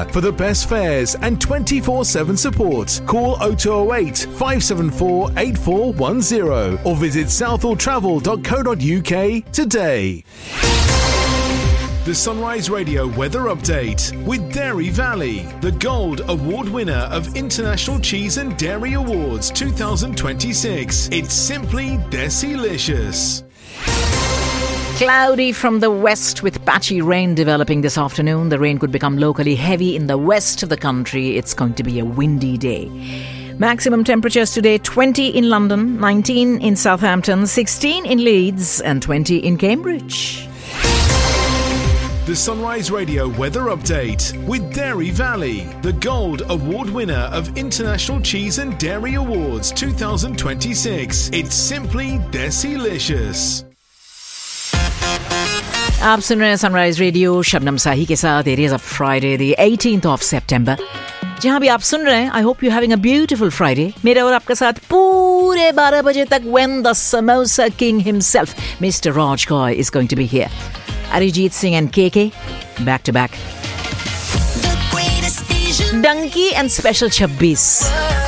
Umbala for the best fares and 24/7 support. Call 0208 574 8410 or visit southalltravel.co.uk today. The Sunrise Radio Weather Update with Dairy Valley, the Gold Award winner of International Cheese and Dairy Awards 2026. It's simply Desilicious. Cloudy from the west with patchy rain developing this afternoon. The rain could become locally heavy in the west of the country. It's going to be a windy day. Maximum temperatures today 20 in London, 19 in Southampton, 16 in Leeds and 20 in Cambridge. The Sunrise Radio Weather Update with Dairy Valley, the Gold Award winner of International Cheese and Dairy Awards 2026. It's simply Desilicious. आप सुन रहे हैं sunrise radio Shabnam साही के साथ. It is a Friday, the 18th of September. जहां भी आप सुन रहे हैं, I hope you're having a beautiful Friday. मेरे और आपके साथ पूरे 12 बजे तक when the Samosa King himself, Mr. Raj Koi, is going to be here. Arijit Singh and KK, back to back. Donkey and Special 26.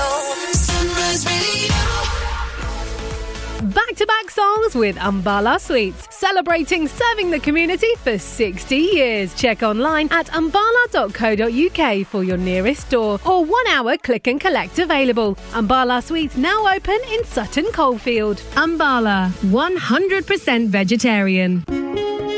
Back-to-back songs with Umbala Sweets, celebrating serving the community for 60 years. Check online at umbala.co.uk for your nearest store or 1 hour click and collect available. Umbala Sweets now open in Sutton Coldfield. Umbala, 100% vegetarian.